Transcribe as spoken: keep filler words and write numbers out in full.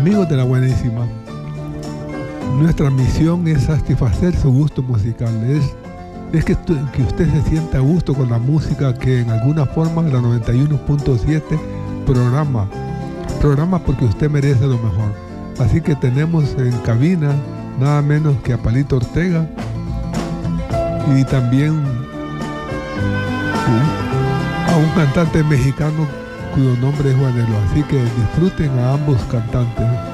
Amigos de la buenísima, nuestra misión es satisfacer su gusto musical, es, es que, que usted se sienta a gusto con la música que en alguna forma la noventa y uno punto siete programa, programa porque usted merece lo mejor. Así que tenemos en cabina nada menos que a Palito Ortega y también a un cantante mexicano cuyo nombre es Juanelo. Así que disfruten a ambos cantantes.